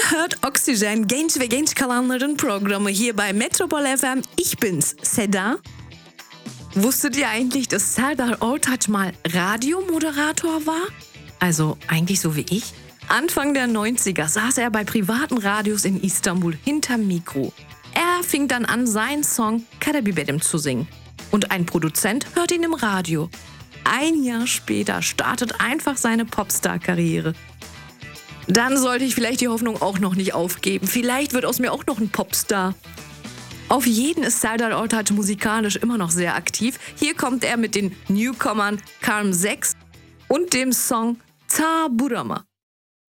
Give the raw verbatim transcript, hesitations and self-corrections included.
hört Oxygen, genç ve genç kalanların programı hier bei Metropol F M. Ich bin's, Seda. Wusstet ihr eigentlich, dass Serdar Ortaç mal Radiomoderator war? Also eigentlich so wie ich. Anfang der neunziger saß er bei privaten Radios in Istanbul hinterm Mikro. Er fing dann an, seinen Song Karabiberim zu singen. Und ein Produzent hört ihn im Radio. Ein Jahr später startet einfach seine Popstar-Karriere. Dann sollte ich vielleicht die Hoffnung auch noch nicht aufgeben. Vielleicht wird aus mir auch noch ein Popstar. Auf jeden ist Serdar Ortaç musikalisch immer noch sehr aktiv. Hier kommt er mit den Newcomern Karm sechs und dem Song Ta Burama.